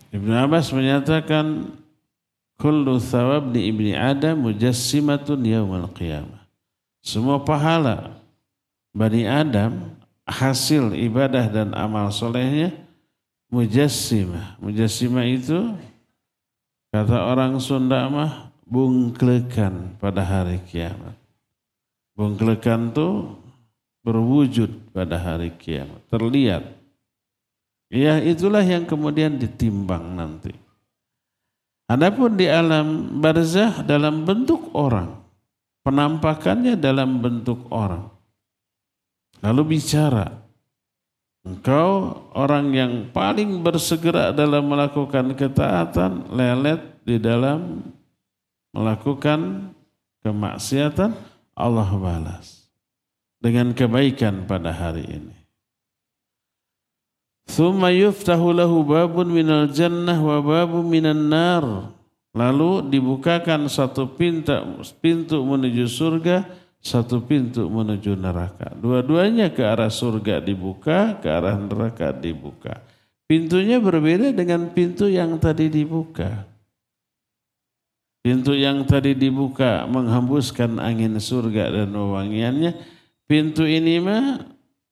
Ibnu Abbas menyatakan kullu thawab li ibni Adam mujassimatun yaumal qiyamah. Semua pahala Bani Adam, hasil ibadah dan amal solehnya mujassimah. Mujassimah itu kata orang Sunda mah bungklekan pada hari kiamat. Bungklekan itu berwujud pada hari kiamat, terlihat. Ya itulah yang kemudian ditimbang nanti. Adapun di alam barzakh dalam bentuk orang, penampakannya dalam bentuk orang. Lalu bicara, engkau orang yang paling bersegera dalam melakukan ketaatan, lelet di dalam melakukan kemaksiatan, Allah balas dengan kebaikan pada hari ini. Tsumma yuftahu lahu babun minal jannah wa babun minan nar. Lalu dibukakan satu pintu menuju surga, satu pintu menuju neraka. Dua-duanya ke arah surga dibuka, ke arah neraka dibuka. Pintunya berbeda dengan pintu yang tadi dibuka. Pintu yang tadi dibuka menghembuskan angin surga dan wewangiannya. Pintu ini mah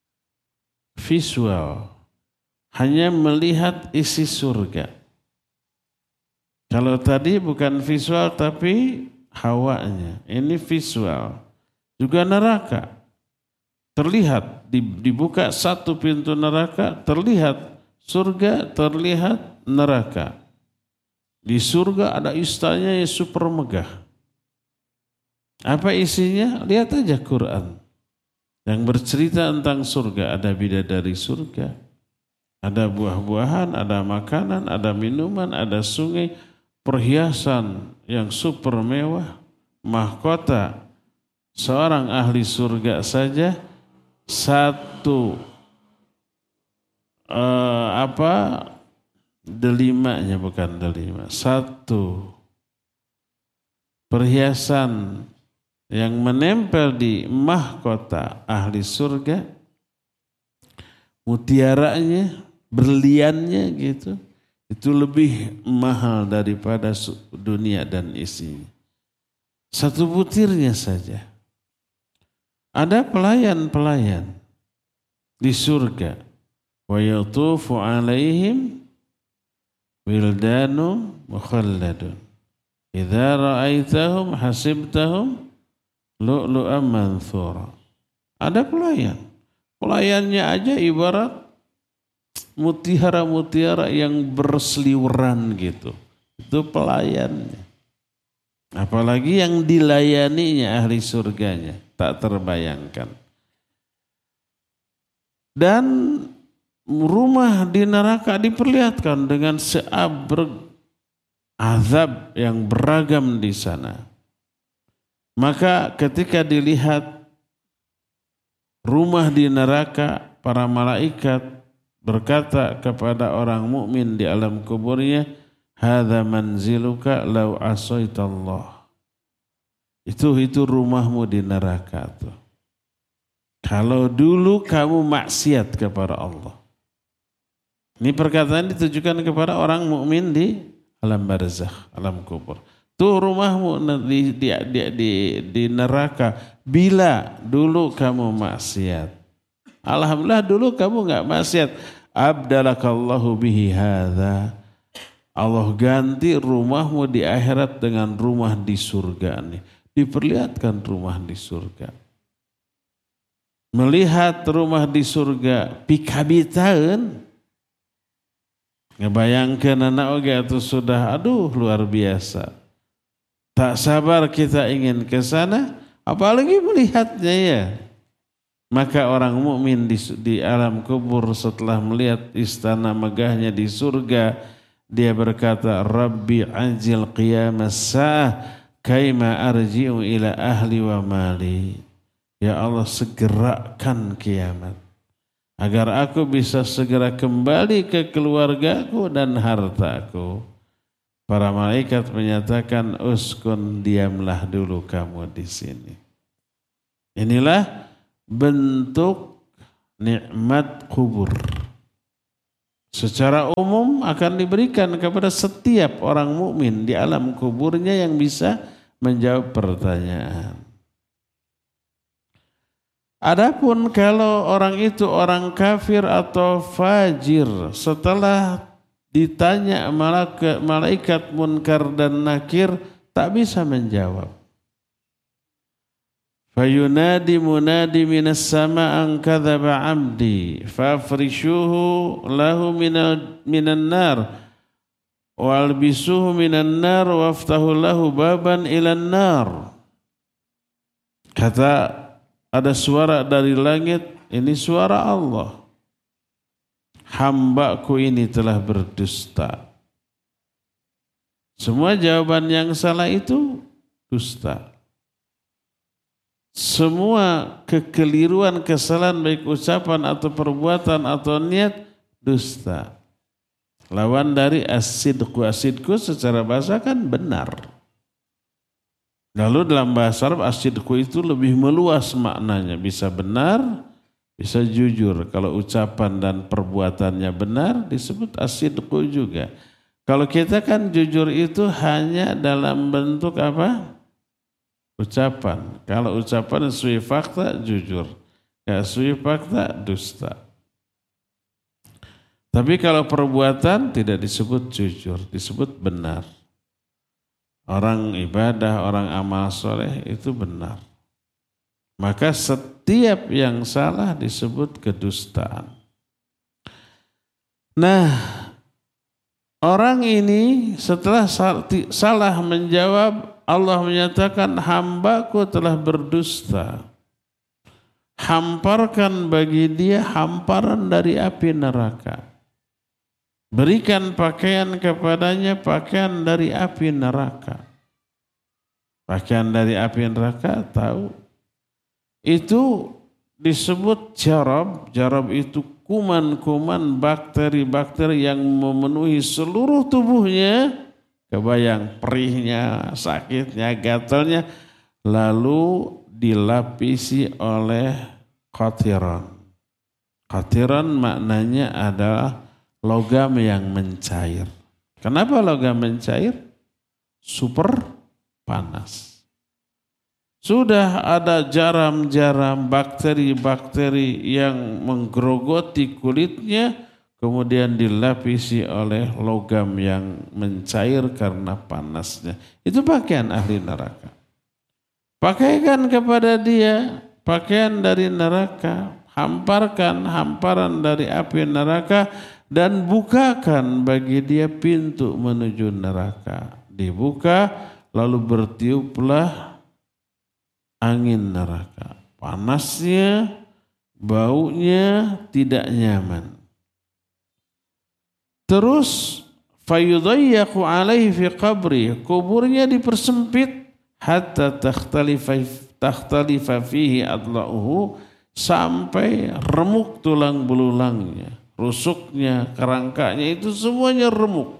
visual, hanya melihat isi surga. Kalau tadi bukan visual tapi hawanya, ini visual. Juga neraka. Terlihat, dibuka satu pintu neraka, terlihat surga, terlihat neraka. Di surga ada istananya yang super megah. Apa isinya? Lihat aja Quran. Yang bercerita tentang surga, ada bidadari surga. Ada buah-buahan, ada makanan, ada minuman, ada sungai, perhiasan yang super mewah, mahkota. Seorang ahli surga saja satu delimanya bukan delima, satu perhiasan yang menempel di mahkota ahli surga, mutiaranya, berliannya gitu, itu lebih mahal daripada dunia dan isinya. Satu butirnya saja. Ada pelayan-pelayan di surga. Wa yatufu alaihim wildanu mukhalladun. Idza ra'aitahum hasibtahum lu'lu'an manthura. Ada pelayan. Pelayannya aja ibarat mutiara-mutiara yang berseliweran gitu. Itu pelayannya. Apalagi yang dilayaninya ahli surganya. Tak terbayangkan. Dan rumah di neraka diperlihatkan dengan seabrek azab yang beragam di sana. Maka ketika dilihat rumah di neraka, para malaikat berkata kepada orang mukmin di alam kuburnya, hadza manziluka law asaitallah. Itu rumahmu di neraka tuh. Kalau dulu kamu maksiat kepada Allah. Ini perkataan ditujukan kepada orang mukmin di alam barzakh, alam kubur. Tuh rumahmu di neraka bila dulu kamu maksiat. Alhamdulillah dulu kamu enggak maksiat. Abdalakallahu bihi hadza. Allah ganti rumahmu di akhirat dengan rumah di surga nih. Diperlihatkan rumah di surga. Melihat rumah di surga pikabitaeun. Ngebayangkeun anak oge atuh sudah luar biasa. Tak sabar kita ingin ke sana, apalagi melihatnya ya. Maka orang mukmin di alam kubur setelah melihat istana megahnya di surga, dia berkata, Rabbi ajil qiyamas sa'ah kaima arji'u ila ahli wa mali. Ya Allah, segerakan kiamat agar aku bisa segera kembali ke keluargaku dan hartaku. Para malaikat menyatakan, uskun, diamlah dulu kamu di sini. Inilah bentuk nikmat kubur. secara umum akan diberikan kepada setiap orang mukmin di alam kuburnya yang bisa menjawab pertanyaan. Adapun kalau orang itu orang kafir atau fajir, setelah ditanya malaikat munkar dan nakir tak bisa menjawab. Fayunadi munadi minas sama an kadzaba abdi fafrishuhu lahu minan nar walbisuhu minan nar waftahu lahu baban ilan nar. Kata ada suara dari langit, ini suara Allah. Hambaku ini telah berdusta. Semua jawaban yang salah itu dusta. Semua kekeliruan, kesalahan baik ucapan atau perbuatan atau niat dusta. Lawan dari as-sidqu. As-sidqu secara bahasa kan benar. Lalu dalam bahasa Arab as-sidqu itu lebih meluas maknanya. Bisa benar, bisa jujur. Kalau ucapan dan perbuatannya benar disebut as-sidqu juga. Kalau kita kan jujur itu hanya dalam bentuk apa? Ucapan. Kalau ucapan sesuai fakta jujur. Tidak sesuai fakta dusta. Tapi kalau perbuatan tidak disebut jujur, disebut benar. Orang ibadah, orang amal soleh itu benar. Maka setiap yang salah disebut kedustaan. Nah, orang ini setelah salah menjawab, Allah menyatakan hambaku telah berdusta. Hamparkan bagi dia hamparan dari api neraka. Berikan pakaian kepadanya, pakaian dari api neraka. Pakaian dari api neraka, tahu? Itu disebut jarab. Jarab itu kuman-kuman bakteri-bakteri yang memenuhi seluruh tubuhnya. Kebayang perihnya, sakitnya, gatalnya. Lalu dilapisi oleh qatiran. Qatiran maknanya adalah logam yang mencair. Kenapa logam mencair? Super panas. Sudah ada jaram-jaram bakteri-bakteri yang menggerogoti kulitnya, kemudian dilapisi oleh logam yang mencair karena panasnya. Itu pakaian ahli neraka. Pakaikan kepada dia pakaian dari neraka, hamparkan hamparan dari api neraka, dan bukakan bagi dia pintu menuju neraka. Dibuka lalu bertiuplah angin neraka. Panasnya, baunya tidak nyaman. Terus fayudayyaku alaihi fi qabri, kuburnya dipersempit hatta takhtalifa fihi adla'uhu, sampai remuk tulang belulangnya. Rusuknya, kerangkanya itu semuanya remuk.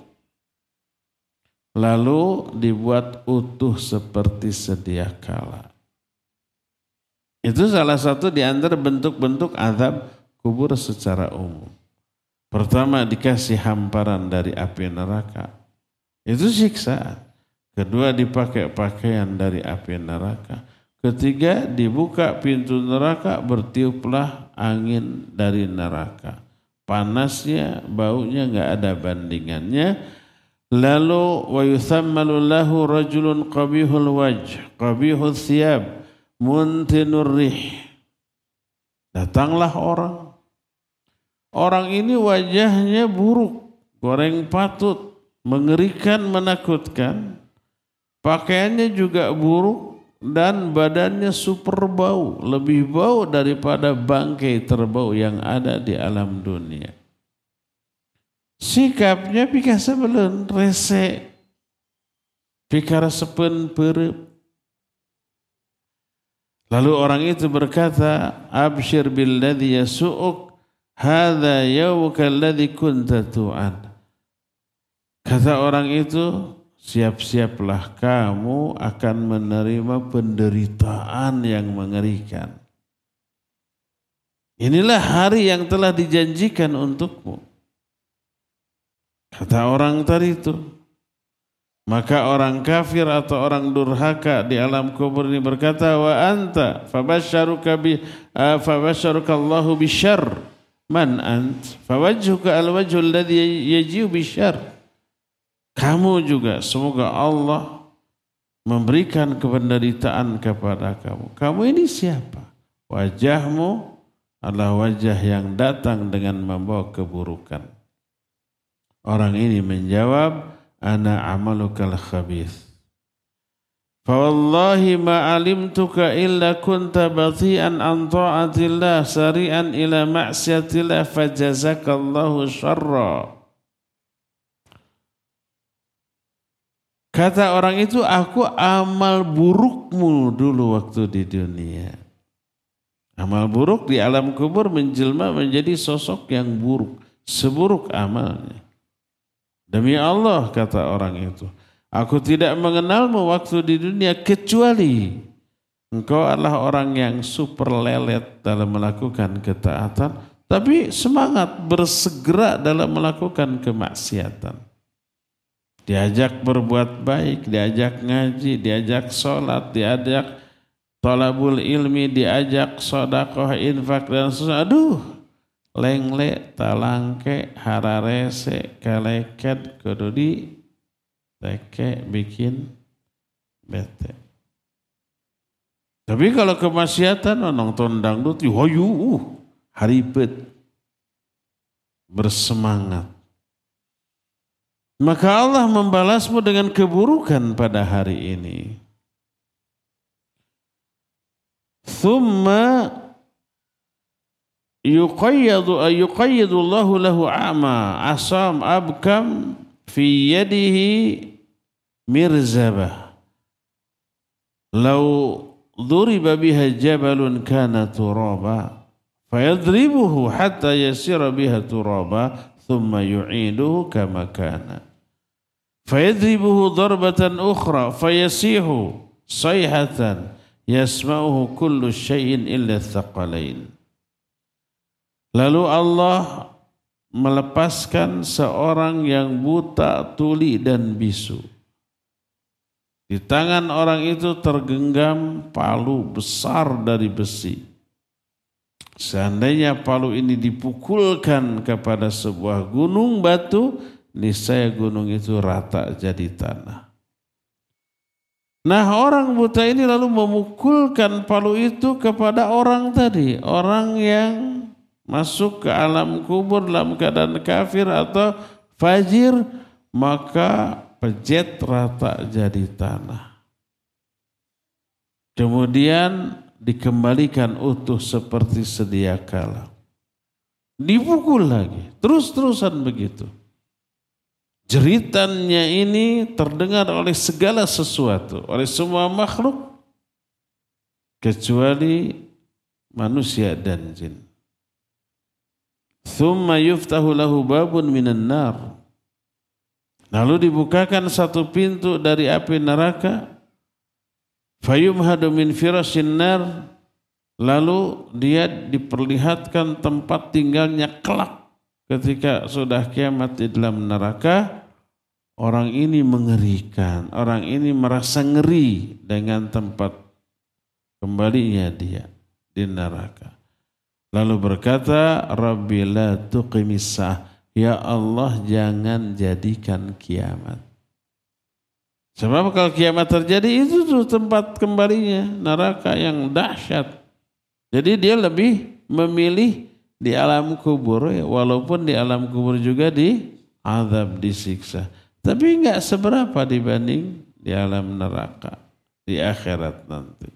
Lalu dibuat utuh seperti sedia kala. Itu salah satu di antara bentuk-bentuk azab kubur secara umum. Pertama dikasih hamparan dari api neraka. Itu siksaan. Kedua dipakai pakaian dari api neraka. Ketiga dibuka pintu neraka, bertiuplah angin dari neraka. Panasnya, baunya enggak ada bandingannya. Lalu wa yuthammalu lahu rajulun qabihul wajh, qabihul thiyab, muntinur rih. Datanglah orang. Orang ini wajahnya buruk, goreng patut, mengerikan, menakutkan. Pakaiannya juga buruk dan badannya super bau, lebih bau daripada bangkai terbau yang ada di alam dunia. Sikapnya pika sebelum rese, pika resepen perep. Lalu orang itu berkata, absyir billadhi yasu'uk, hadha yawmuka alladhi kunta tu'an. Kata orang itu, siap-siaplah kamu akan menerima penderitaan yang mengerikan. Inilah hari yang telah dijanjikan untukmu. Kata orang tadi itu. Maka orang kafir atau orang durhaka di alam kubur ini berkata, wa anta fabasyaruka Allahu bisyarr. Man ant? Fawajhuka al-wajhul ladzi yaji'u bisyarr. Kamu juga semoga Allah memberikan penderitaan kepada kamu. Kamu ini siapa? Wajahmu adalah wajah yang datang dengan membawa keburukan. Orang ini menjawab, ana amalukal khabith. Fawallahi ma alimtuka illa kunta bati'an an ta'atillah sari'an ila ma'siyatillah fajazakallahu syarra. Kata orang itu, aku amal burukmu dulu waktu di dunia. Amal buruk di alam kubur menjelma menjadi sosok yang buruk, seburuk amalnya. Demi Allah, kata orang itu, aku tidak mengenalmu waktu di dunia kecuali engkau adalah orang yang super lelet dalam melakukan ketaatan, tapi semangat bersegera dalam melakukan kemaksiatan. Diajak berbuat baik, diajak ngaji, diajak sholat, diajak thalabul ilmi, diajak sedekah, infak dan seterusnya. Aduh, lengle, talangke, hararese, kaleket, kudu di teke, bikin bete. Tapi kalau kemaksiatan, nonton dangdut, yuhayu, haripet, bersemangat. Maka Allah membalasmu dengan keburukan pada hari ini. Thumma yuqayyidu Allahu lahu a'ma asam abkam fi yadihi mirzabah. Law dhuriba biha jabalun kana turaba fayadribuhu hatta yasira biha turaba thumma yu'iduhu kama kana. Fayadribuhu darbatan ukhra fayasihu sayhatan yasma'uhu kullu syai'in illa thaqalain. Lalu Allah melepaskan seorang yang buta, tuli dan bisu. Di tangan orang itu tergenggam palu besar dari besi. Seandainya palu ini dipukulkan kepada sebuah gunung batu, niscaya gunung itu rata jadi tanah. Nah, orang buta ini lalu memukulkan palu itu kepada orang tadi, orang yang masuk ke alam kubur dalam keadaan kafir atau fajir, maka pejet rata jadi tanah. Kemudian dikembalikan utuh seperti sedia kala. Dipukul lagi, terus-terusan begitu. Jeritannya ini terdengar oleh segala sesuatu, oleh semua makhluk, kecuali manusia dan jin. Thumma yuftahu lahu babun minan nar. Lalu dibukakan satu pintu dari api neraka. Fayumhadu min firashin nar. Lalu dia diperlihatkan tempat tinggalnya kelak. Ketika sudah kiamat di dalam neraka, orang ini mengerikan. Orang ini merasa ngeri dengan tempat kembalinya dia di neraka. Lalu berkata, Rabbi la tuqimisah. Ya Allah, jangan jadikan kiamat. Sebab kalau kiamat terjadi, itu tuh tempat kembalinya neraka yang dahsyat. Jadi dia lebih memilih di alam kubur, ya, walaupun di alam kubur juga diazab, disiksa. Tapi enggak seberapa dibanding di alam neraka, di akhirat nanti.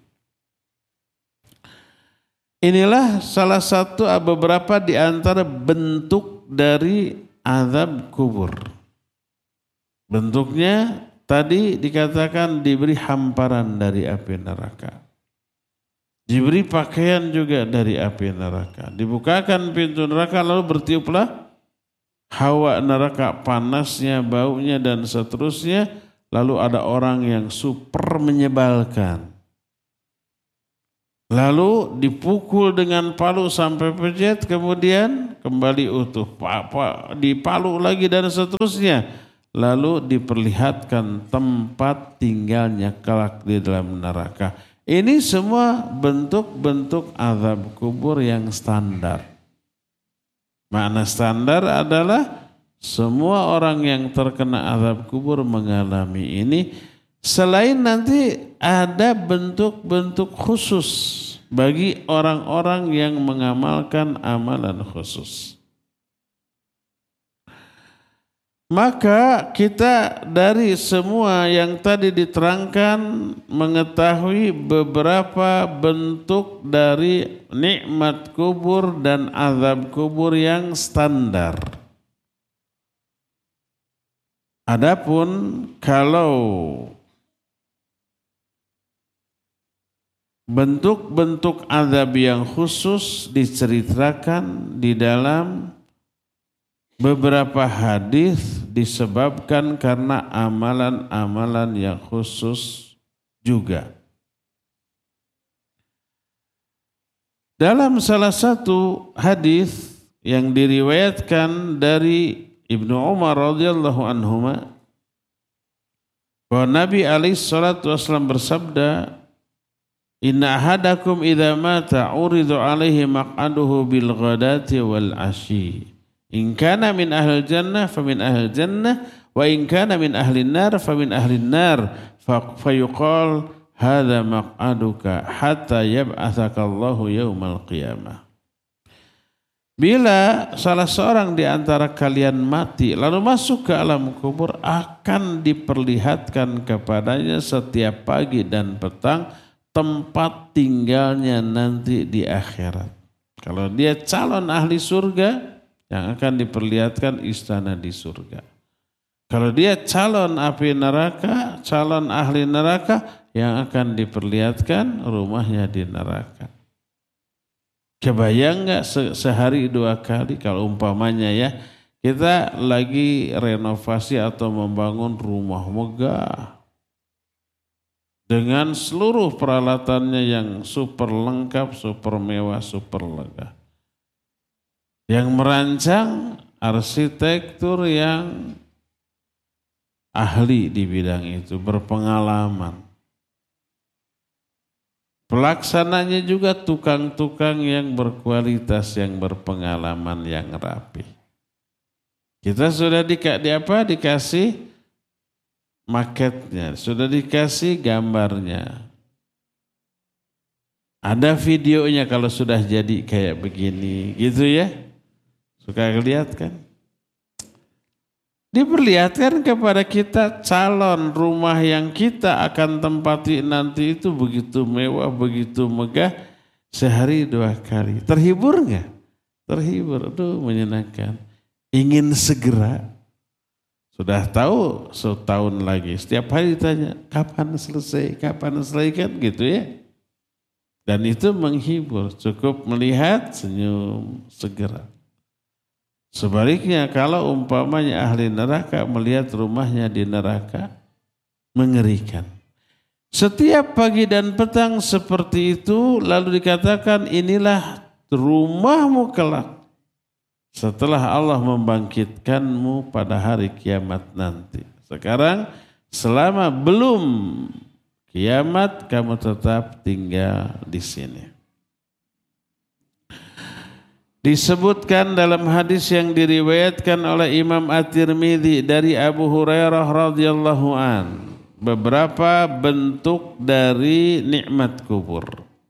Inilah salah satu beberapa di antara bentuk dari azab kubur. Bentuknya tadi dikatakan diberi hamparan dari api neraka. Diberi pakaian juga dari api neraka. Dibukakan pintu neraka lalu bertiuplah hawa neraka, panasnya, baunya dan seterusnya. Lalu ada orang yang super menyebalkan. Lalu dipukul dengan palu sampai pejet, kemudian kembali utuh. Dipalu lagi dan seterusnya. Lalu diperlihatkan tempat tinggalnya kelak di dalam neraka. Ini semua bentuk-bentuk azab kubur yang standar. Makna standar adalah semua orang yang terkena azab kubur mengalami ini. Selain nanti ada bentuk-bentuk khusus bagi orang-orang yang mengamalkan amalan khusus. Maka kita dari semua yang tadi diterangkan mengetahui beberapa bentuk dari nikmat kubur dan azab kubur yang standar. Adapun kalau bentuk-bentuk azab yang khusus diceritakan di dalam beberapa hadis disebabkan karena amalan-amalan yang khusus juga. Dalam salah satu hadis yang diriwayatkan dari Ibnu Umar radhiyallahu anhuma bahwa Nabi alaihi salatu wasallam bersabda, "Inna ahadakum idza mata uridu alaihi maq'aduhu bil ghadati wal 'ashyi. In kana min ahlil jannah fa min ahlil jannah wa in kana min ahlin nar fa min ahlin nar fa yuqal hadza maq'aduka hatta yab'atsaka Allahu yaumal qiyamah." Bila salah seorang di antara kalian mati lalu masuk ke alam kubur, akan diperlihatkan kepadanya setiap pagi dan petang tempat tinggalnya nanti di akhirat. Kalau dia calon ahli surga, yang akan diperlihatkan istana di surga. Kalau dia calon api neraka, calon ahli neraka, yang akan diperlihatkan rumahnya di neraka. Kebayang nggak sehari 2 kali kalau umpamanya ya, kita lagi renovasi atau membangun rumah megah dengan seluruh peralatannya yang super lengkap, super mewah, super lega. Yang merancang arsitektur yang ahli di bidang itu, berpengalaman. Pelaksananya juga tukang-tukang yang berkualitas, yang berpengalaman, yang rapi. Kita sudah dikasih maketnya, sudah dikasih gambarnya. Ada videonya kalau sudah jadi kayak begini, gitu ya. Suka lihat kan? Diperlihatkan kepada kita calon rumah yang kita akan tempati nanti itu begitu mewah, begitu megah, sehari 2 kali. Terhibur nggak? Terhibur, aduh menyenangkan. Ingin segera. Sudah tahu setahun lagi. Setiap hari ditanya, kapan selesai kan gitu ya. Dan itu menghibur, cukup melihat senyum segera. Sebaliknya kalau umpamanya ahli neraka melihat rumahnya di neraka, mengerikan. Setiap pagi dan petang seperti itu, lalu dikatakan inilah rumahmu kelak setelah Allah membangkitkanmu pada hari kiamat nanti. Sekarang selama belum kiamat kamu tetap tinggal di sini. Disebutkan dalam hadis yang diriwayatkan oleh Imam At-Tirmidzi dari Abu Hurairah radhiyallahu an, beberapa bentuk dari nikmat kubur.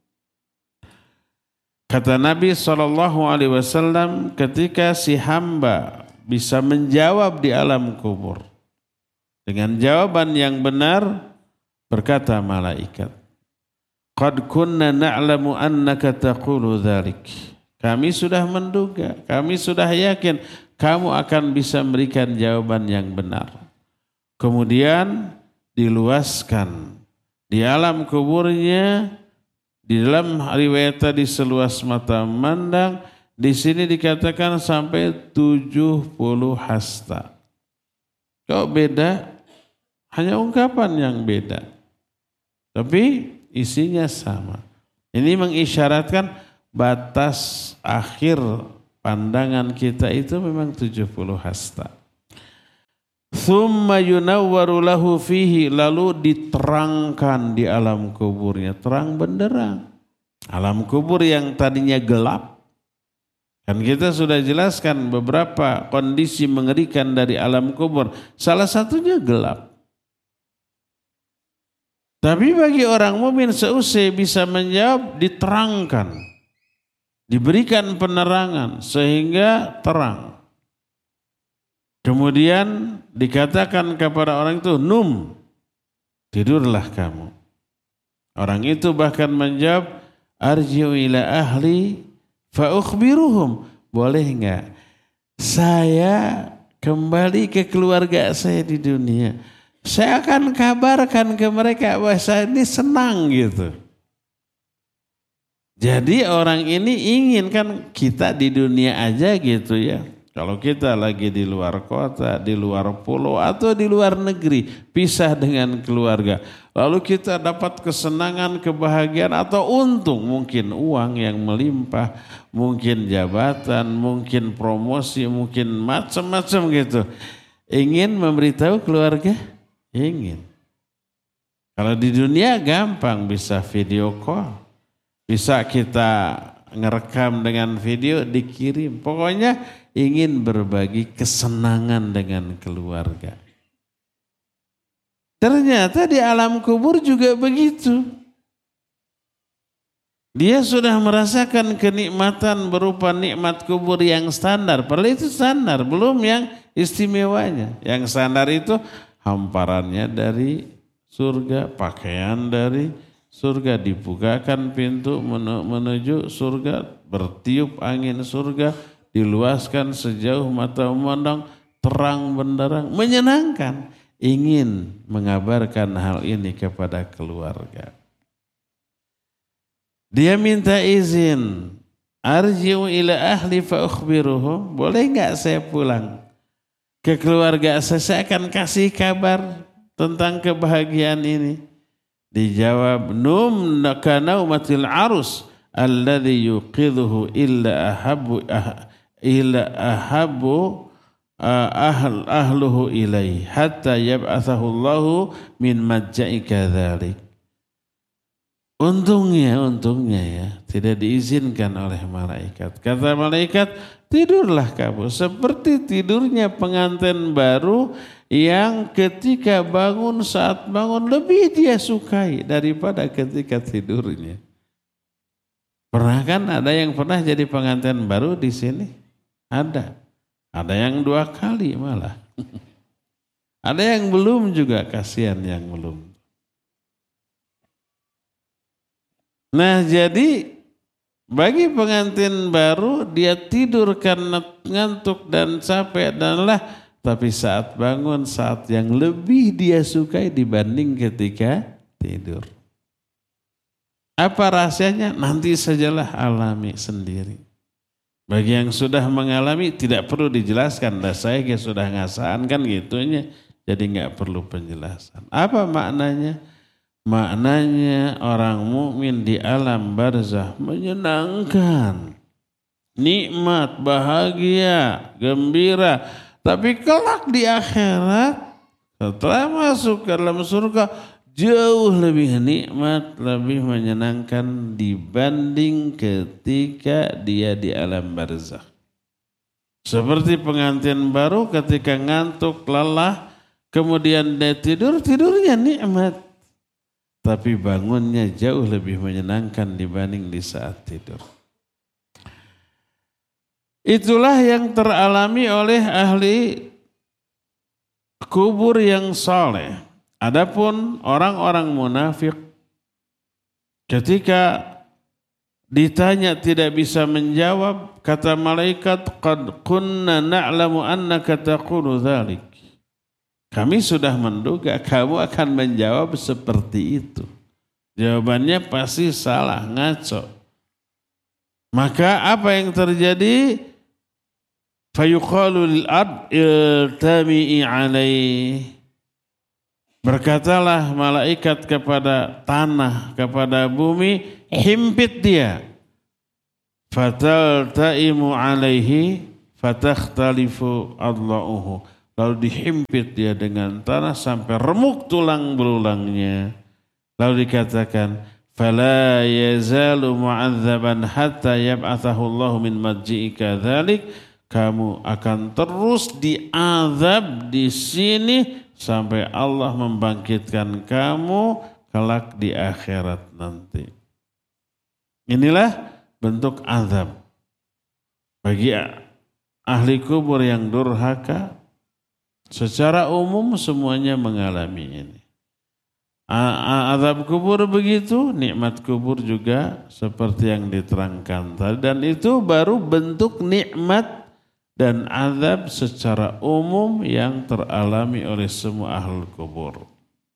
Kata Nabi SAW, ketika si hamba bisa menjawab di alam kubur dengan jawaban yang benar, berkata malaikat, "Qad kunna na'lamu annaka taqulu dzalik." Kami sudah menduga, kami sudah yakin kamu akan bisa memberikan jawaban yang benar. Kemudian diluaskan di alam kuburnya, di dalam riwayat tadi seluas mata memandang, di sini dikatakan sampai 70 hasta. Kok beda? Hanya ungkapan yang beda. Tapi isinya sama. Ini mengisyaratkan batas akhir pandangan kita itu memang 70 hasta. Thumma yunawwaru lahu fihi, lalu diterangkan di alam kuburnya, terang benderang. Alam kubur yang tadinya gelap, kan kita sudah jelaskan beberapa kondisi mengerikan dari alam kubur. Salah satunya gelap. Tapi bagi orang mukmin seusai bisa menjawab, diterangkan, diberikan penerangan sehingga terang. Kemudian dikatakan kepada orang itu, num, tidurlah kamu. Orang itu bahkan menjawab, arji'u ila ahli fa ukhbiruhum. Boleh enggak saya kembali ke keluarga saya di dunia? Saya akan kabarkan ke mereka bahwa saya ini senang gitu. Jadi orang ini ingin kan kita di dunia aja gitu ya. Kalau kita lagi di luar kota, di luar pulau atau di luar negeri, pisah dengan keluarga. Lalu kita dapat kesenangan, kebahagiaan atau untung, mungkin uang yang melimpah, mungkin jabatan, mungkin promosi, mungkin macam-macam gitu. Ingin memberitahu keluarga? Ingin. Kalau di dunia gampang, bisa video call, bisa kita ngerekam dengan video dikirim. Pokoknya ingin berbagi kesenangan dengan keluarga. Ternyata di alam kubur juga begitu. Dia sudah merasakan kenikmatan berupa nikmat kubur yang standar. Padahal itu standar, belum yang istimewanya. Yang standar itu hamparannya dari surga, pakaian dari surga, dibukakan pintu menuju surga, bertiup angin surga, diluaskan sejauh mata memandang, terang benderang, menyenangkan. Ingin mengabarkan hal ini kepada keluarga. Dia minta izin, arji'u ila ahli fa ukhbiruhum, boleh enggak saya pulang ke keluarga saya akan kasih kabar tentang kebahagiaan ini. Dijawab, num kanaumatil arus alladhi yuqidhuhu illa ahabbu ahluhu ilaih hatta yab'athahu Allahu min majja'ika dzalik. Untungnya ya tidak diizinkan oleh malaikat. Kata malaikat, tidurlah kamu seperti tidurnya pengantin baru yang ketika bangun, saat bangun lebih dia sukai daripada ketika tidurnya. Pernah kan ada yang pernah jadi pengantin baru di sini? Ada. Ada yang 2 kali malah. Ada yang belum juga, kasihan yang belum. Nah jadi bagi pengantin baru dia tidur karena ngantuk dan capek dan lelah. Tapi saat bangun, saat yang lebih dia sukai dibanding ketika tidur. Apa rahasianya? Nanti sajalah alami sendiri. Bagi yang sudah mengalami tidak perlu dijelaskan. Dah saya sudah ngasaan kan gitunya. Jadi nggak perlu penjelasan. Apa maknanya? Maknanya orang mukmin di alam barzah menyenangkan, nikmat, bahagia, gembira. Tapi kelak di akhirat setelah masuk ke dalam surga jauh lebih nikmat, lebih menyenangkan dibanding ketika dia di alam barzakh. Seperti pengantin baru ketika ngantuk, lelah, kemudian dia tidur, tidurnya nikmat. Tapi bangunnya jauh lebih menyenangkan dibanding di saat tidur. Itulah yang teralami oleh ahli kubur yang saleh. Adapun orang-orang munafik ketika ditanya tidak bisa menjawab, kata malaikat, qad kunna na'lamu annaka taqulu dzalik. Kami sudah menduga kamu akan menjawab seperti itu. Jawabannya pasti salah, ngaco. Maka apa yang terjadi? Fayuqalu lil ard iltami'i alaih. Berkatalah malaikat kepada tanah, kepada bumi, himpit dia. Fataltaimu alaihi fatakhtalifu adla'uhu. Lalu dihimpit dia dengan tanah sampai remuk tulang belulangnya. Lalu dikatakan, fala yazalu mu'adzaban hatta yab'athahu Allah min madji'ika dzalik. Kamu akan terus diazab di sini sampai Allah membangkitkan kamu kelak di akhirat nanti. Inilah bentuk azab bagi ahli kubur yang durhaka. Secara umum semuanya mengalami ini. Azab kubur begitu, nikmat kubur juga seperti yang diterangkan tadi. Dan itu baru bentuk nikmat dan azab secara umum yang teralami oleh semua ahli kubur.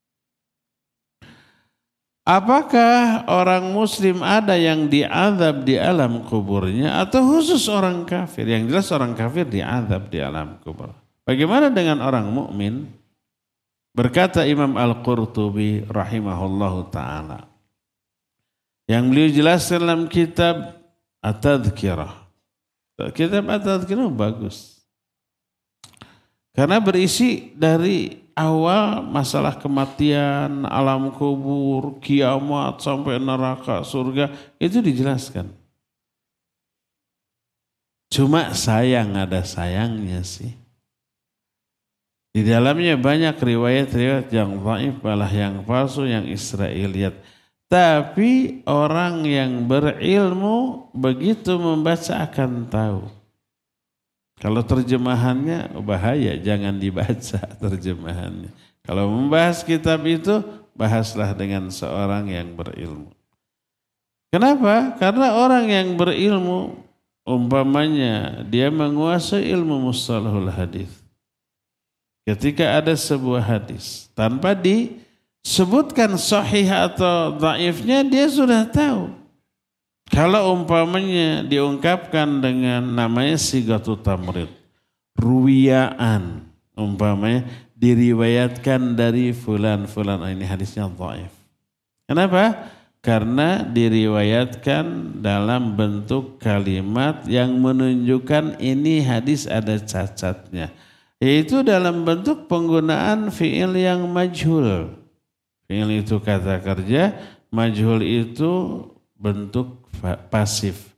Apakah orang muslim ada yang diazab di alam kuburnya atau khusus orang kafir? Yang jelas orang kafir diazab di alam kubur. Bagaimana dengan orang mukmin? Berkata Imam Al-Qurtubi rahimahullahu ta'ala. Yang beliau jelaskan dalam kitab At-Tadhkirah. Kitab At-Tadhkirah bagus. Karena berisi dari awal masalah kematian, alam kubur, kiamat, sampai neraka, surga. Itu dijelaskan. Cuma ada sayangnya sih. Di dalamnya banyak riwayat-riwayat yang dhaif, malah yang palsu, yang Israiliyat. Tapi orang yang berilmu begitu membaca akan tahu. Kalau terjemahannya bahaya, jangan dibaca terjemahannya. Kalau membahas kitab itu, bahaslah dengan seorang yang berilmu. Kenapa? Karena orang yang berilmu, umpamanya dia menguasai ilmu mustalahul hadis. Ketika ada sebuah hadis, tanpa disebutkan sahih atau dhaifnya, dia sudah tahu. Kalau umpamanya diungkapkan dengan namanya sigatu tamrid, ruwiyaan, umpamanya diriwayatkan dari fulan, ini hadisnya dhaif. Kenapa? Karena diriwayatkan dalam bentuk kalimat yang menunjukkan ini hadis ada cacatnya. Yaitu dalam bentuk penggunaan fi'il yang majhul. Fi'il itu kata kerja, majhul itu bentuk pasif.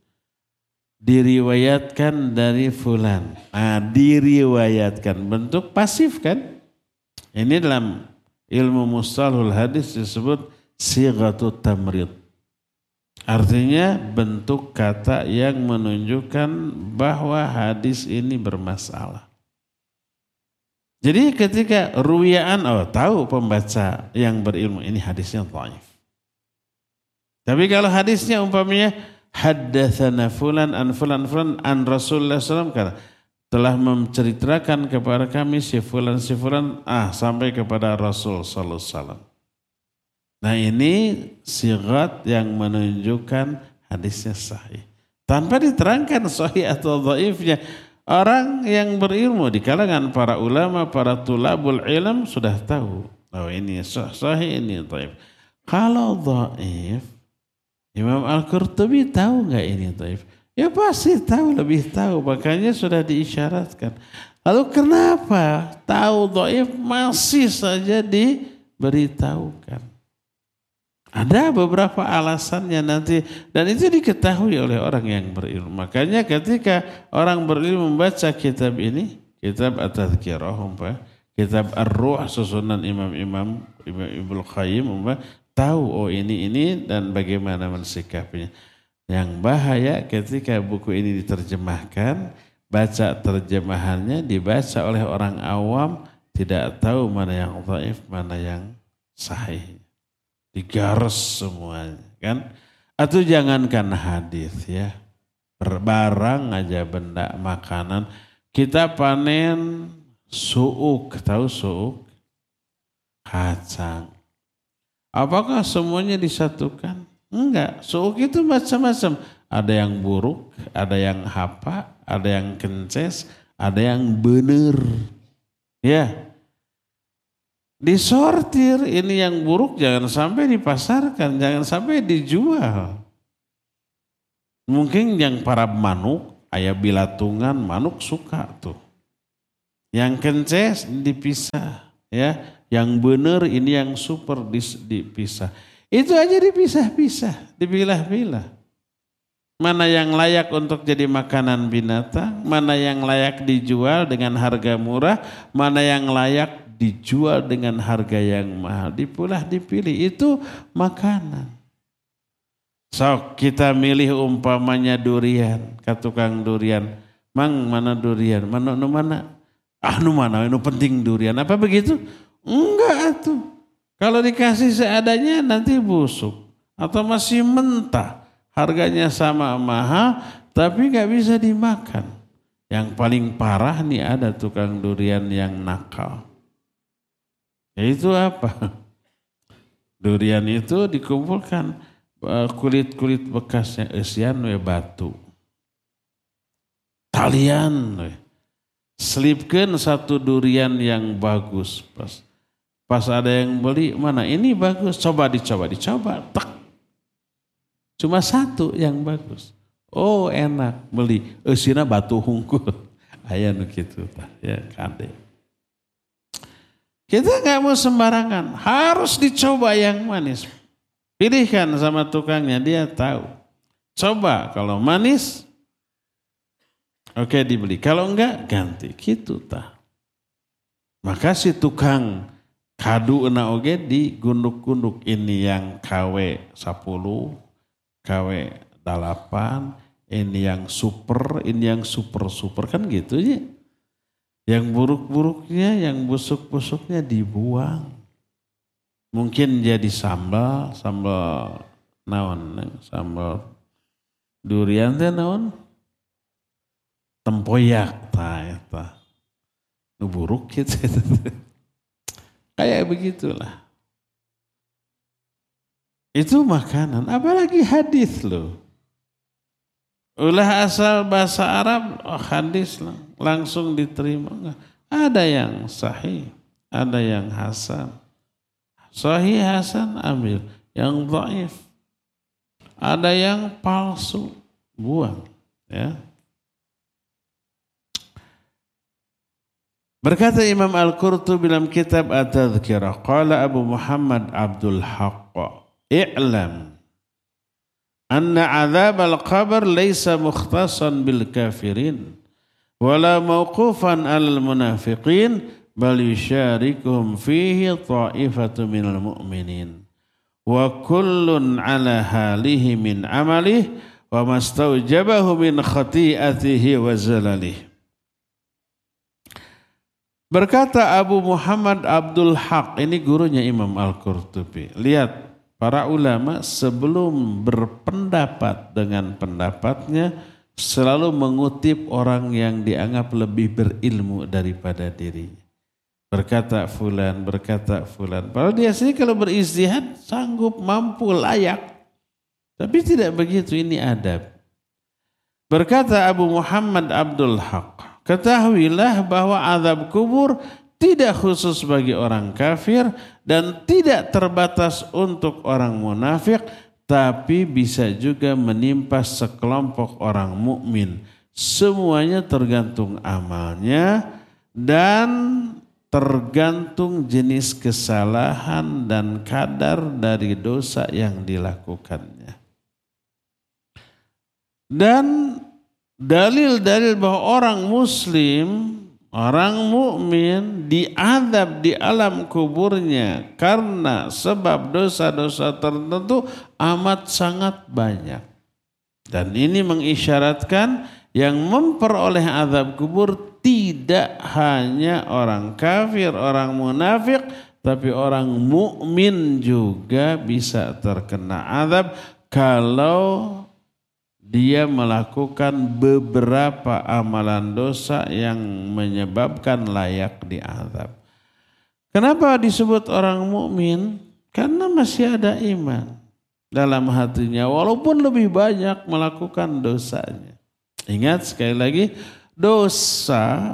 Diriwayatkan dari fulan. Diriwayatkan bentuk pasif kan? Ini dalam ilmu mustalahul hadis disebut sighatut tamrid. Artinya bentuk kata yang menunjukkan bahwa hadis ini bermasalah. Jadi ketika ruwiyaan, tahu pembaca yang berilmu ini hadisnya dhaif. Tapi kalau hadisnya umpamanya haddatsana fulan an Rasulullah SAW, telah menceritakan kepada kami si fulan sampai kepada Rasul sallallahu alaihi wasallam. Nah, ini sighat yang menunjukkan hadisnya sahih. Tanpa diterangkan sahih atau dhaifnya. Orang yang berilmu di kalangan para ulama, para tulabul ilm sudah tahu. Ini sahih, ini dhaif. Kalau dhaif, Imam Al-Qurtubi tahu nggak ini dhaif? Ya pasti tahu, lebih tahu. Makanya sudah diisyaratkan. Lalu kenapa tahu dhaif masih saja diberitahukan? Ada beberapa alasannya nanti, dan itu diketahui oleh orang yang berilmu. Makanya ketika orang berilmu membaca kitab ini, kitab At-Tadhkirah, kitab Ar-Ruh susunan imam-imam Ibnu Qayyim, tahu ini dan bagaimana mensikapinya. Yang bahaya ketika buku ini diterjemahkan, baca terjemahannya dibaca oleh orang awam, tidak tahu mana yang dhaif, mana yang sahih. Digaris semuanya kan. Atau jangankan hadis ya, barang aja, benda makanan. Kita panen suuk, tahu suuk? Kacang. Apakah semuanya disatukan? Enggak, suuk itu macam-macam. Ada yang buruk, ada yang hapa, ada yang kences, ada yang bener. Ya. Disortir, ini yang buruk jangan sampai dipasarkan, jangan sampai dijual. Mungkin yang para manuk, aya bilatungan, manuk suka tuh. Yang kences dipisah, ya. Yang benar ini yang super dipisah. Itu aja dipisah-pisah, dipilah-pilah. Mana yang layak untuk jadi makanan binatang, mana yang layak dijual dengan harga murah, mana yang layak dijual dengan harga yang mahal. Dipilih, itu makanan. So, kita milih umpamanya durian, ke tukang durian. Mang, mana durian? Mana? Nu mana? Nu penting durian. Apa begitu? Enggak tuh. Kalau dikasih seadanya nanti busuk. Atau masih mentah. Harganya sama mahal, tapi gak bisa dimakan. Yang paling parah nih ada tukang durian yang nakal. Yaitu apa? Durian itu dikumpulkan kulit-kulit bekasnya esian we batu. Talian we. Selipkan satu durian yang bagus. Pas ada yang beli, mana ini bagus, dicoba. Tak. Cuma satu yang bagus. Oh enak, beli. Esina batu hungkul. Aya nu kitu tah, ya kade. Kita nggak mau sembarangan, harus dicoba yang manis. Pilihkan sama tukangnya, dia tahu. Coba kalau manis, oke dibeli. Kalau enggak, ganti. Gitu tah. Maka si tukang kadu na oge digunduk-gunduk. Ini yang KW 10, KW 8, ini yang super, ini yang super kan gitu ya. Yang buruk-buruknya, yang busuk-busuknya dibuang. Mungkin jadi sambal naon, sambal durian teh naon? Tempoyak tah. Nu buruk gitu. Kayak begitulah. Itu makanan, apalagi hadis loh. Ulah asal bahasa Arab, hadis langsung diterima. Ada yang sahih, ada yang hasan. Sahih hasan ambil, yang dhaif. Ada yang palsu, buang. Ya. Berkata Imam Al-Qurtubi dalam kitab At-Tadhkirah, qala Abu Muhammad Abdul Haqq, i'lam anna azab al-qabr laysa mukhtasan bil kafirin wala mawqufan alal munafiqin bal yusyarikuhum fihi ta'ifatu minal mu'minin wa kullun ala halihi min amalih wa mastaujabahu min khati'atihi wa zalalih. Berkata Abu Muhammad Abdul Haq, ini gurunya Imam Al-Qurtubi. Lihat, para ulama sebelum berpendapat dengan pendapatnya selalu mengutip orang yang dianggap lebih berilmu daripada dirinya. Berkata fulan. Padahal dia sendiri kalau berijtihad sanggup, mampu, layak. Tapi tidak begitu, ini adab. Berkata Abu Muhammad Abdul Haq, ketahuilah bahwa azab kubur tidak khusus bagi orang kafir dan tidak terbatas untuk orang munafik, tapi bisa juga menimpa sekelompok orang mukmin. Semuanya tergantung amalnya dan tergantung jenis kesalahan dan kadar dari dosa yang dilakukannya. Dan dalil-dalil bahwa orang muslim, orang mukmin diazab di alam kuburnya karena sebab dosa-dosa tertentu amat sangat banyak. Dan ini mengisyaratkan yang memperoleh azab kubur tidak hanya orang kafir, orang munafik, tapi orang mukmin juga bisa terkena azab kalau dia melakukan beberapa amalan dosa yang menyebabkan layak diazab. Kenapa disebut orang mukmin? Karena masih ada iman dalam hatinya walaupun lebih banyak melakukan dosanya. Ingat sekali lagi, dosa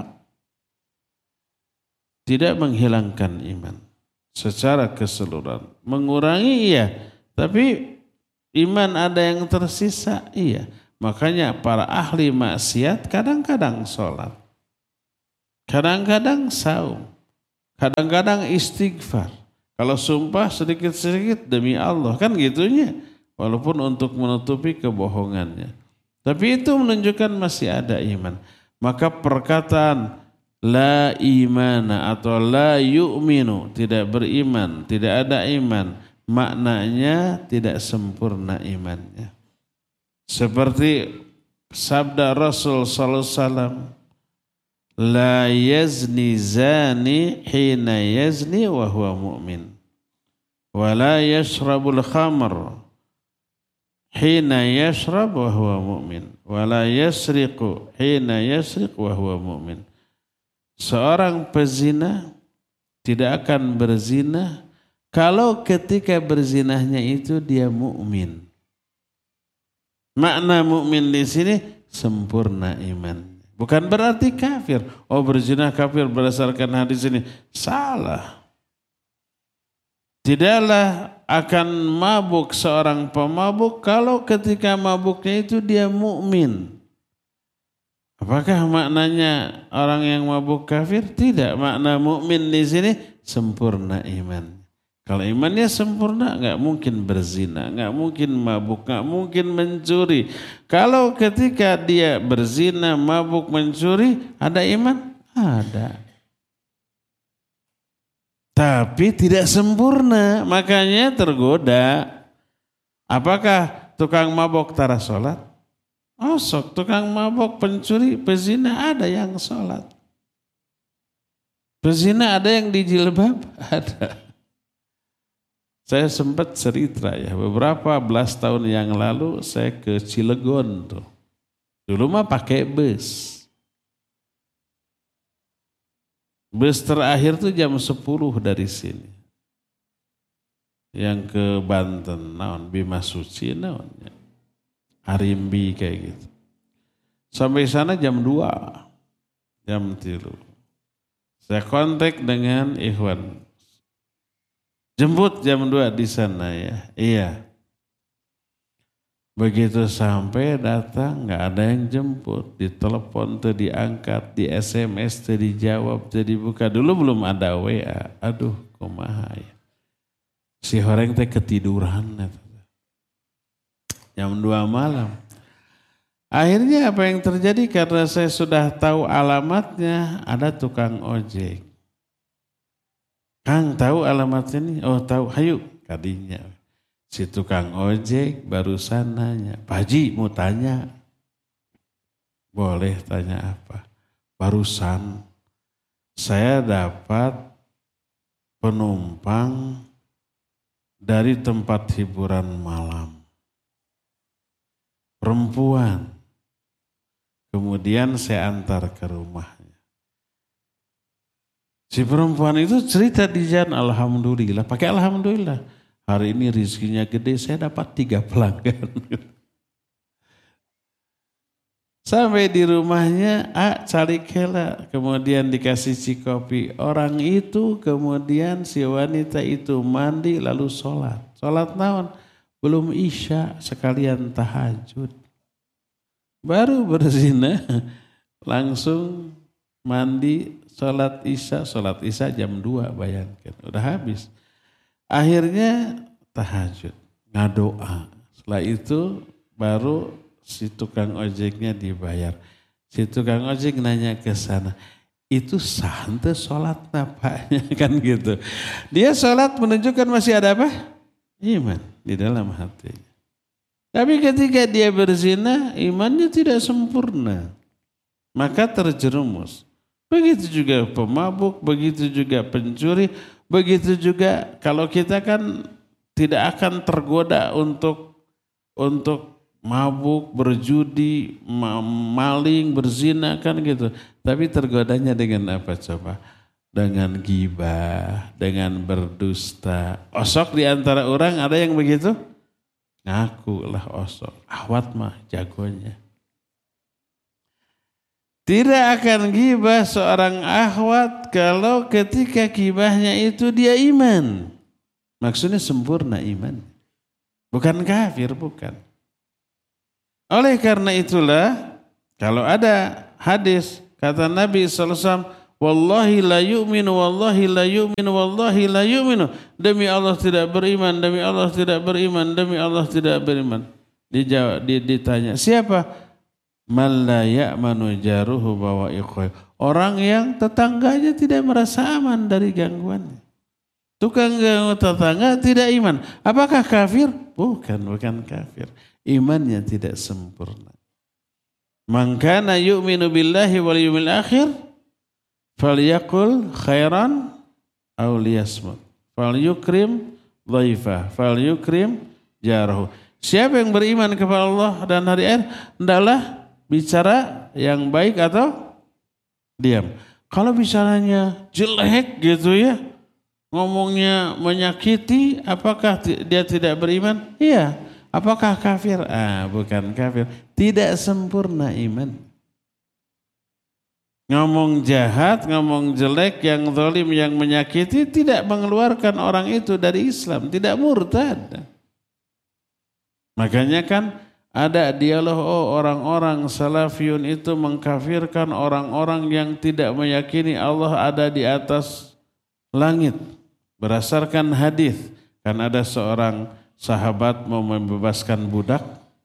tidak menghilangkan iman secara keseluruhan. Mengurangi iya, tapi iman ada yang tersisa, iya. Makanya para ahli maksiat kadang-kadang sholat, kadang-kadang saum, kadang-kadang istighfar. Kalau sumpah sedikit-sedikit demi Allah, kan gitunya. Walaupun untuk menutupi kebohongannya. Tapi itu menunjukkan masih ada iman. Maka perkataan la imana atau la yu'minu, tidak beriman, tidak ada iman, maknanya tidak sempurna imannya. Seperti sabda Rasul sallallahu alaihi wasallam, la yazni zani hina yazni wa huwa mu'min wa la yashrabul khamr hina yashrab wa huwa mu'min wa la yasriqu hina yasriq wa huwa mu'min. Seorang pezina tidak akan berzina kalau ketika berzinahnya itu dia mukmin. Makna mukmin di sini sempurna iman. Bukan berarti kafir. Oh, berzina kafir berdasarkan hadis ini. Salah. Tidaklah akan mabuk seorang pemabuk kalau ketika mabuknya itu dia mukmin. Apakah maknanya orang yang mabuk kafir? Tidak. Makna mukmin di sini sempurna iman. Kalau imannya sempurna, nggak mungkin berzina, nggak mungkin mabuk, nggak mungkin mencuri. Kalau ketika dia berzina, mabuk, mencuri, ada iman? Ada. Tapi tidak sempurna, makanya tergoda. Apakah tukang mabuk tara sholat? Oh, sok tukang mabuk, pencuri, pezina ada yang sholat. Pezina ada yang dijilbab? Ada. Saya sempat cerita ya, beberapa belas tahun yang lalu saya ke Cilegon tuh. Dulu mah pakai bus. Bus terakhir tuh jam 10 dari sini. Yang ke Banten, naon Bima Suci naonnya. Arimbi kayak gitu. Sampai sana jam 2, jam 3. Saya kontak dengan Ikhwan. Jemput jam 2 di sana ya. Iya. Begitu sampai datang nggak ada yang jemput. Ditelepon tuh diangkat, di SMS tuh dijawab, tuh dibuka. Dulu belum ada WA. Aduh, kumaha ya. Si orang teh ketiduran. Jam 2 malam. Akhirnya apa yang terjadi karena saya sudah tahu alamatnya, ada tukang ojek. Kang tahu alamatnya nih? Oh tahu, hayu kadinya. Si tukang ojek barusan nanya, Pak Haji mau tanya. Boleh tanya apa? Barusan saya dapat penumpang dari tempat hiburan malam. Perempuan. Kemudian saya antar ke rumahnya. Si perempuan itu cerita di jalan, alhamdulillah, pakai alhamdulillah. Hari ini rezekinya gede, saya dapat 3 pelanggan. Sampai di rumahnya, cari kela, kemudian dikasih cikopi. Orang itu kemudian si wanita itu mandi lalu sholat. Sholat naon? Belum isya, sekalian tahajud. Baru berzina, langsung mandi, sholat isya jam 2 bayangkan. Udah habis. Akhirnya tahajud, ngadoa. Setelah itu baru si tukang ojeknya dibayar. Si tukang ojek nanya ke sana, itu santai sholat napaknya kan gitu. Dia sholat menunjukkan masih ada apa? Iman di dalam hatinya. Tapi ketika dia berzina, imannya tidak sempurna. Maka terjerumus. Begitu juga pemabuk, begitu juga pencuri, begitu juga kalau kita kan tidak akan tergoda untuk mabuk, berjudi, maling, berzina kan gitu. Tapi tergodanya dengan apa coba? Dengan gibah, dengan berdusta. Osok di antara orang ada yang begitu? Ngaku lah osok. Ahwat mah jagonya. Tidak akan gibah seorang akhwat kalau ketika gibahnya itu dia iman. Maksudnya sempurna iman. Bukan kafir, bukan. Oleh karena itulah kalau ada hadis kata Nabi SAW, wallahi la yu'minu, wallahi la yu'minu, wallahi la yu'minu. Demi Allah tidak beriman, demi Allah tidak beriman, demi Allah tidak beriman. Ditanya, siapa? Man la ya'manu jaruhu bawa'iqoy. Orang yang tetangganya tidak merasa aman dari gangguannya. Tukang ganggu tetangga tidak iman. Apakah kafir? Bukan kafir. Imannya tidak sempurna. Man kana yu'minu billahi wal yawmil akhir falyaqul khairan aw liyasmut. Falyukrim dhaifah, falyukrim jarahu. Siapa yang beriman kepada Allah dan hari akhir, hendaklah bicara yang baik atau diam. Kalau bicaranya jelek gitu ya, ngomongnya menyakiti, apakah dia tidak beriman? Iya. Apakah kafir? Bukan kafir. Tidak sempurna iman. Ngomong jahat, ngomong jelek, yang zalim, yang menyakiti tidak mengeluarkan orang itu dari Islam. Tidak murtad. Makanya kan ada dialog, orang-orang salafiyun itu mengkafirkan orang-orang yang tidak meyakini Allah ada di atas langit. Berdasarkan hadis. Kan ada seorang sahabat mau membebaskan budak,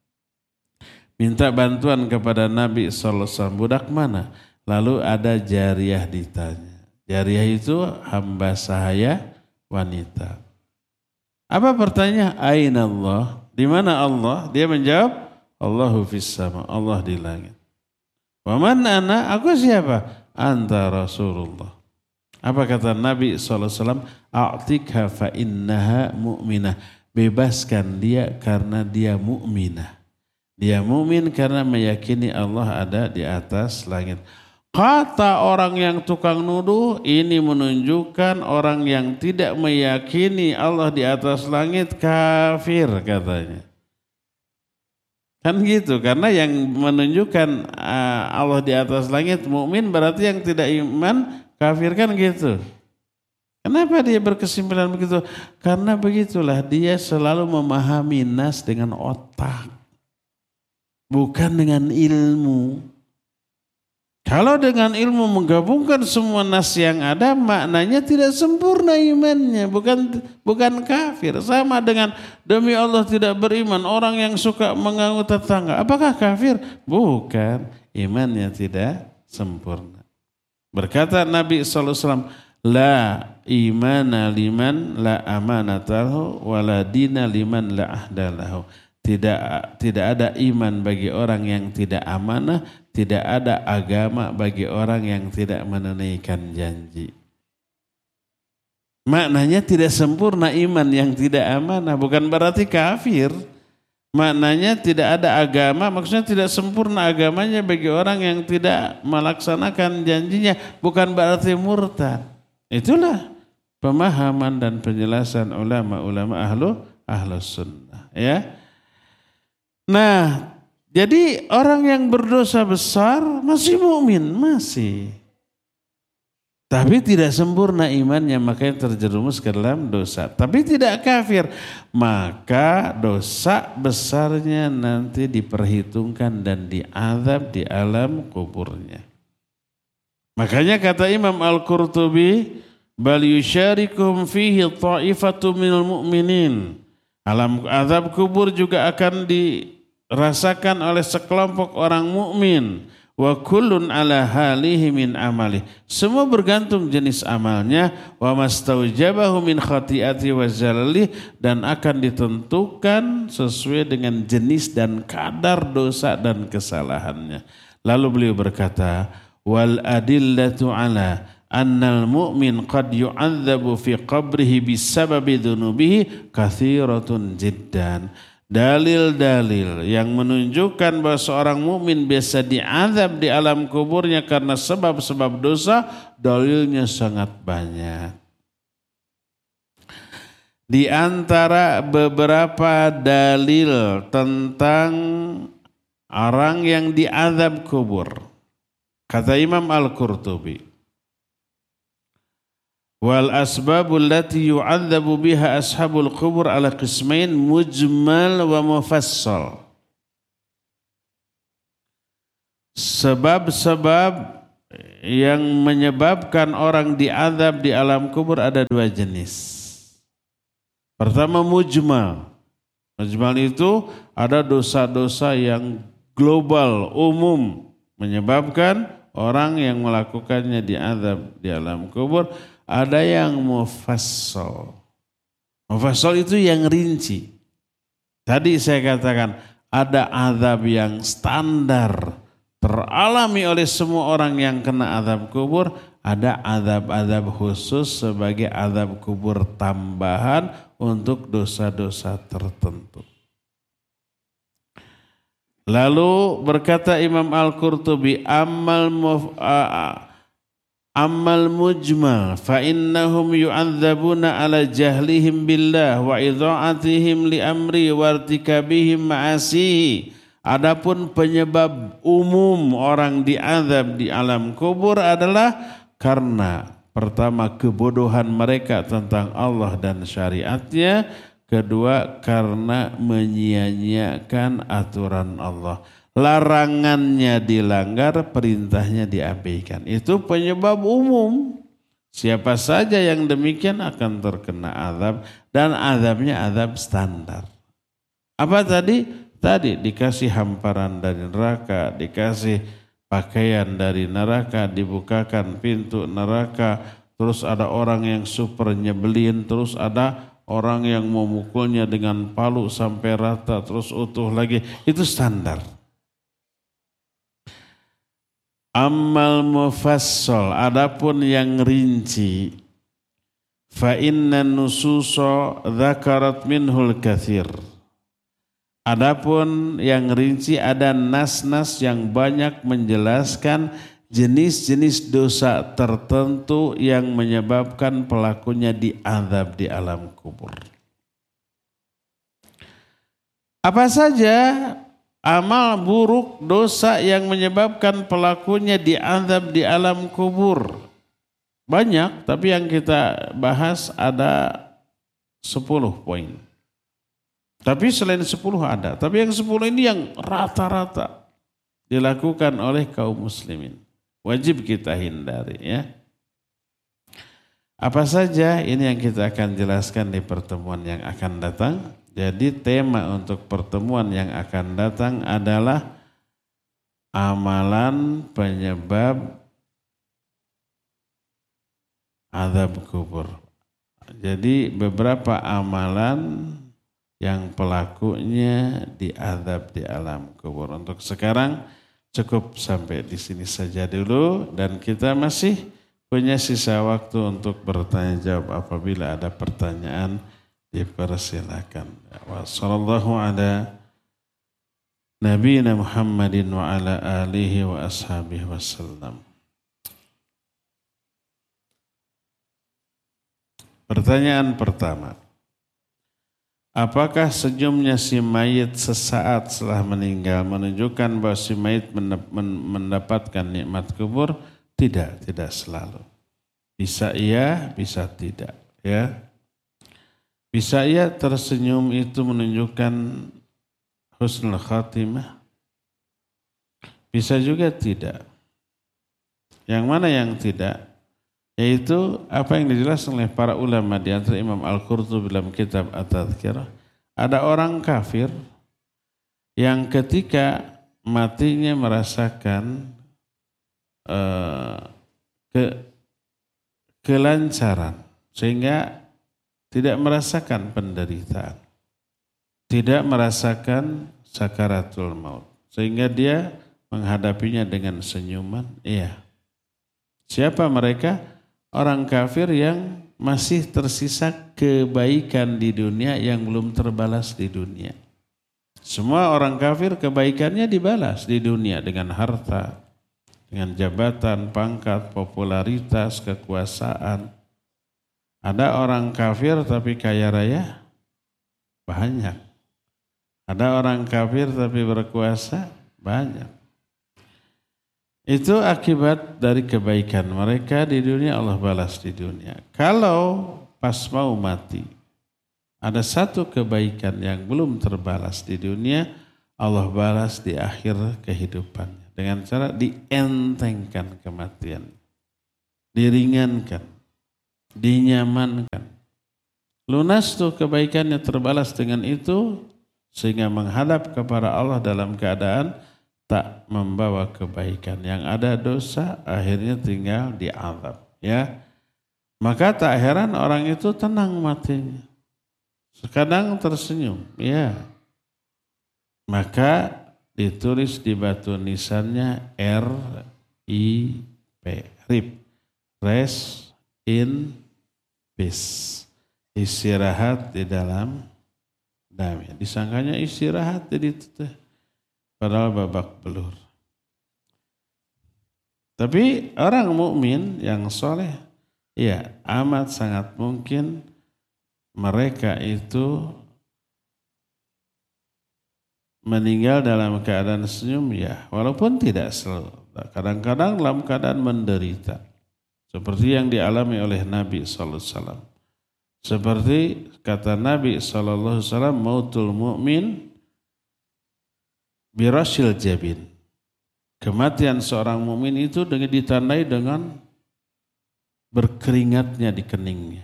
minta bantuan kepada Nabi SAW. Budak mana? Lalu ada jariyah ditanya. Jariyah itu hamba sahaya wanita. Apa pertanyaan? Aina Allah? Di mana Allah? Dia menjawab, Allahu fis sama, Allah di langit. Wa man ana? Aku siapa? Anta Rasulullah. Apa kata Nabi SAW? A'tikha fa innaha mu'minah. Bebaskan dia karena dia mukminah. Dia mukmin karena meyakini Allah ada di atas langit. Kata orang yang tukang nuduh, ini menunjukkan orang yang tidak meyakini Allah di atas langit kafir katanya. Kan gitu, karena yang menunjukkan Allah di atas langit mukmin berarti yang tidak iman kafir kan gitu. Kenapa dia berkesimpulan begitu? Karena begitulah dia selalu memahami nas dengan otak. Bukan dengan ilmu. Kalau dengan ilmu menggabungkan semua nas yang ada, maknanya tidak sempurna imannya. Bukan kafir. Sama dengan demi Allah tidak beriman. Orang yang suka mengganggu tetangga. Apakah kafir? Bukan. Imannya tidak sempurna. Berkata Nabi SAW, la imana liman la amanatahu wala dina liman la ahdalahu. Tidak ada iman bagi orang yang tidak amanah, tidak ada agama bagi orang yang tidak menunaikan janji. Maknanya tidak sempurna iman yang tidak amanah, bukan berarti kafir. Maknanya tidak ada agama, maksudnya tidak sempurna agamanya bagi orang yang tidak melaksanakan janjinya, bukan berarti murtad. Itulah pemahaman dan penjelasan ulama-ulama ahlus sunnah. Ya. Nah, jadi orang yang berdosa besar masih mukmin, masih. Tapi tidak sempurna imannya, makanya terjerumus ke dalam dosa. Tapi tidak kafir, maka dosa besarnya nanti diperhitungkan dan diazab di alam kuburnya. Makanya kata Imam Al-Qurtubi, bal yusyarikum fihi ta'ifatu minal mu'minin. Alam azab kubur juga akan dirasakan oleh sekelompok orang mukmin. Wa kullun ala halihi min amali. Semua bergantung jenis amalnya. Wa mastaujabahu min khati'ati wa zalali. Dan akan ditentukan sesuai dengan jenis dan kadar dosa dan kesalahannya. Lalu beliau berkata, wal adillatu ala annal mu'min qad yu'adzabu fi qabrihi bisababi dhunubihi kathiratun jiddan. Dalil-dalil yang menunjukkan bahwa seorang mukmin biasa diazab di alam kuburnya karena sebab-sebab dosa, dalilnya sangat banyak. Di antara beberapa dalil tentang orang yang diazab kubur, kata Imam Al-Qurtubi, wal asbabul lati yu'adzabu biha ashabul qubur ala qismain mujmal wa mufassal. sebab-sebab yang menyebabkan orang diazab di alam kubur ada dua jenis. Pertama mujmal. Mujmal itu ada dosa-dosa yang global, umum, menyebabkan orang yang melakukannya diazab di alam kubur. Ada yang mufassal. Mufassal itu yang rinci. Tadi saya katakan ada azab yang standar teralami oleh semua orang yang kena azab kubur, ada azab-azab khusus sebagai azab kubur tambahan untuk dosa-dosa tertentu. Lalu berkata Imam Al-Qurtubi, ammal mujmal fa innahum yu'adzabuna ala jahlihim billah wa idha'atihim li amri wa irtikabihim ma'asihi. Adapun penyebab umum orang diazab di alam kubur adalah karena pertama kebodohan mereka tentang Allah dan syariatnya, kedua karena menyia-nyiakan aturan Allah. Larangannya dilanggar, perintahnya diabaikan. Itu penyebab umum. Siapa saja yang demikian akan terkena azab dan azabnya azab standar. Apa tadi? Tadi dikasih hamparan dari neraka, dikasih pakaian dari neraka, dibukakan pintu neraka, terus ada orang yang super nyebelin, terus ada orang yang memukulnya dengan palu sampai rata, terus utuh lagi. Itu standar. Ammal mufassal, adapun yang rinci, fa inna nususa dzakarat minhul katsir. Adapun yang rinci ada nas-nas yang banyak menjelaskan jenis-jenis dosa tertentu yang menyebabkan pelakunya diazab di alam kubur. Apa saja amal buruk dosa yang menyebabkan pelakunya diazab di alam kubur? Banyak, tapi yang kita bahas ada 10 poin. Tapi selain 10 ada. Tapi yang 10 ini yang rata-rata dilakukan oleh kaum muslimin. Wajib kita hindari ya. Apa saja ini yang kita akan jelaskan di pertemuan yang akan datang. Jadi tema untuk pertemuan yang akan datang adalah amalan penyebab azab kubur. Jadi beberapa amalan yang pelakunya diazab di alam kubur. Untuk sekarang cukup sampai di sini saja dulu dan kita masih punya sisa waktu untuk bertanya jawab. Apabila ada pertanyaan dipersilakan. Wassallallahu ala nabiyina Muhammadin wa ala alihi wa ashabihi wasallam. Pertanyaan pertama. Apakah senyumnya si mayit sesaat setelah meninggal menunjukkan bahwa si mayit mendapatkan nikmat kubur? Tidak, tidak selalu. Bisa iya, bisa tidak. Ya, bisa iya tersenyum itu menunjukkan husnul khatimah. Bisa juga tidak. Yang mana yang tidak? Yaitu apa yang dijelaskan oleh para ulama di antara Imam Al-Qurtubi dalam kitab At-Tadhkirah. Ada orang kafir yang ketika matinya merasakan kelancaran sehingga tidak merasakan penderitaan, tidak merasakan sakaratul maut sehingga dia menghadapinya dengan senyuman. Iya. Siapa mereka? Orang kafir yang masih tersisa kebaikan di dunia yang belum terbalas di dunia. Semua orang kafir kebaikannya dibalas di dunia dengan harta, dengan jabatan, pangkat, popularitas, kekuasaan. Ada orang kafir tapi kaya raya? Banyak. Ada orang kafir tapi berkuasa? Banyak. Itu akibat dari kebaikan mereka di dunia, Allah balas di dunia. Kalau pas mau mati, ada satu kebaikan yang belum terbalas di dunia, Allah balas di akhir kehidupannya. dengan cara dientengkan kematian, diringankan, dinyamankan. Lunas tuh kebaikannya terbalas dengan itu sehingga menghadap kepada Allah dalam keadaan tak membawa kebaikan. Yang ada dosa akhirnya tinggal diazab. Ya. Maka tak heran orang itu tenang matinya. Kadang tersenyum. Ya. Maka ditulis di batu nisannya RIP. RIP. Rest in peace. Istirahat di dalam damai. Disangkanya istirahat jadi itu padahal babak belur. Tapi orang mukmin yang soleh, ya amat sangat mungkin mereka itu meninggal dalam keadaan senyum, ya walaupun tidak selalu. Kadang-kadang dalam keadaan menderita. Seperti yang dialami oleh Nabi SAW. Seperti kata Nabi SAW, mautul mu'min birasyil jabin. Kematian seorang mukmin itu ditandai dengan berkeringatnya di keningnya.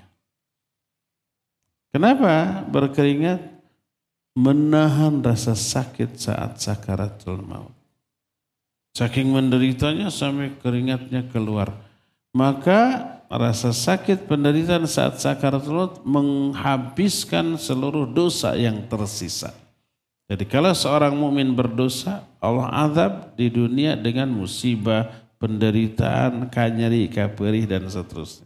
Kenapa berkeringat? Menahan rasa sakit saat sakaratul maut. Saking menderitanya sampai keringatnya keluar. Maka rasa sakit penderitaan saat sakaratul maut menghabiskan seluruh dosa yang tersisa. Jadi kalau seorang mukmin berdosa, Allah azab di dunia dengan musibah, penderitaan, kanyeri, kaperih dan seterusnya.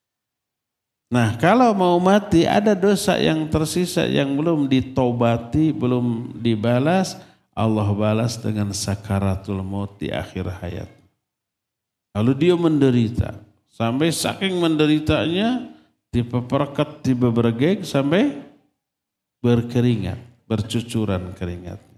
Nah, kalau mau mati ada dosa yang tersisa yang belum ditobati, belum dibalas, Allah balas dengan sakaratul maut di akhir hayat. Lalu dia menderita. Sampai saking menderitanya, dipeperket, dibebergek sampai berkeringat, bercucuran keringatnya.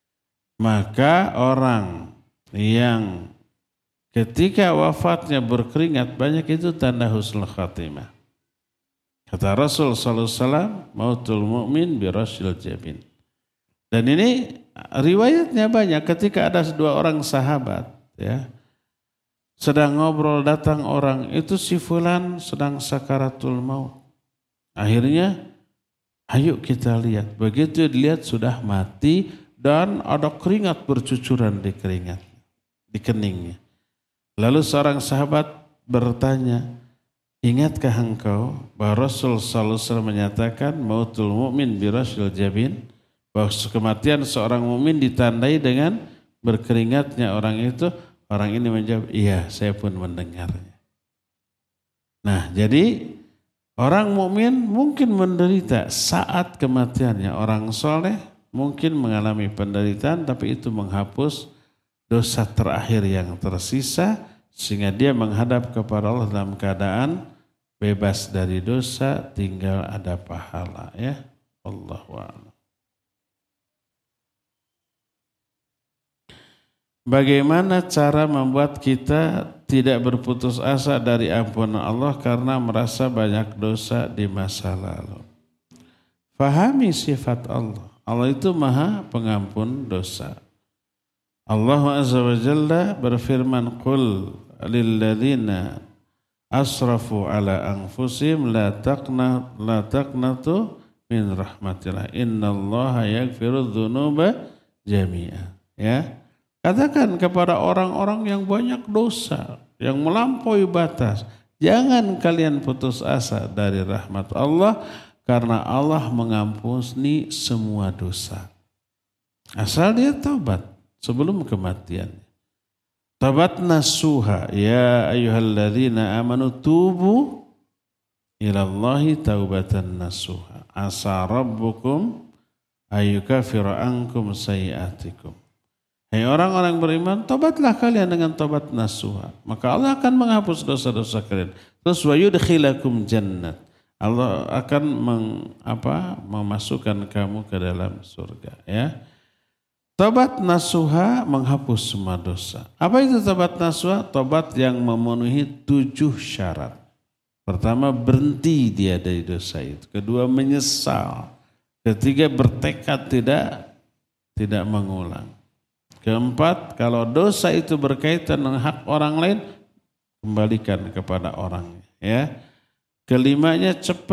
Maka orang yang ketika wafatnya berkeringat banyak itu tanda husnul khatimah. Kata Rasul sallallahu alaihi wasallam, mautul mu'min birasyil jabin. Dan ini riwayatnya banyak ketika ada dua orang sahabat, ya. Sedang ngobrol datang orang, itu si fulan sedang sakaratul maut. Akhirnya ayo kita lihat. Begitu dilihat sudah mati dan ada keringat bercucuran di keringat, di keningnya. Lalu seorang sahabat bertanya, ingatkah engkau bahwa Rasul sallallahu alaihi wasallam menyatakan mautul mu'min birasyil jabin, bahwa kematian seorang mukmin ditandai dengan berkeringatnya orang itu? Orang ini menjawab, iya saya pun mendengarnya. Nah jadi orang mukmin mungkin menderita saat kematiannya. Orang soleh mungkin mengalami penderitaan tapi itu menghapus dosa terakhir yang tersisa sehingga dia menghadap kepada Allah dalam keadaan bebas dari dosa, tinggal ada pahala, ya. Allahu a'lam. Bagaimana cara membuat kita tidak berputus asa dari ampunan Allah karena merasa banyak dosa di masa lalu? Fahami sifat Allah. Allah itu maha pengampun dosa. Allah Azza wa Jalla berfirman, Qul lilladzina asrafu ala anfusihim la taqnatu min rahmatillah. Innallaha yaghfiru dzunuba jami'a. Ya. Katakan kepada orang-orang yang banyak dosa, yang melampaui batas, jangan kalian putus asa dari rahmat Allah karena Allah mengampuni semua dosa. Asal dia taubat sebelum kematian. Taubat nasuha, ya ayyuhalladzina amanu tubu ilallahi taubatan nasuha. Asa rabbukum ayyukafira ankum sayiatikum. Hai orang-orang beriman, tobatlah kalian dengan tobat nasuha. Maka Allah akan menghapus dosa-dosa kalian. Terus wa yudkhilakum jannat. Allah akan memasukkan kamu ke dalam surga. Ya. Tobat nasuha menghapus semua dosa. Apa itu tobat nasuha? Tobat yang memenuhi 7 syarat. Pertama, berhenti dia dari dosa itu. Kedua, menyesal. Ketiga, bertekad tidak mengulang. Keempat, kalau dosa itu berkaitan dengan hak orang lain, kembalikan kepada orangnya. Ya. Kelimanya, cepat